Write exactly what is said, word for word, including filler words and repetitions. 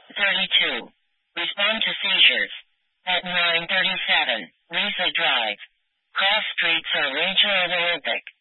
thirty-two. Respond to seizures. At nine thirty-seven, Lisa Drive. Cross streets are regional Olympic.